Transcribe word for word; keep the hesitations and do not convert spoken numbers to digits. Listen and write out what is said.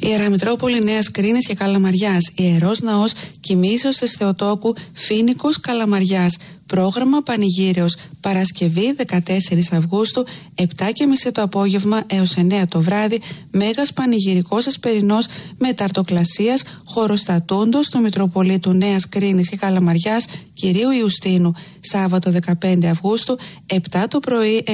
Ιερά Μητρόπολη Νέας Κρίνης και Καλαμαριάς. Ιερός Ναός Κοιμήσεως της Θεοτόκου Φοίνικος Καλαμαριάς. Πρόγραμμα Πανηγύρεως Παρασκευή δεκατέσσερις Αυγούστου επτά και μισή το απόγευμα έως εννέα το βράδυ. Μέγας Πανηγυρικός Ασπερινός Μεταρτοκλασίας Χωροστατούντος του Μητροπολίτου Νέας Κρίνης και Καλαμαριάς Κυρίου Ιουστίνου. Σάββατο δεκαπέντε Αυγούστου επτά το πρωί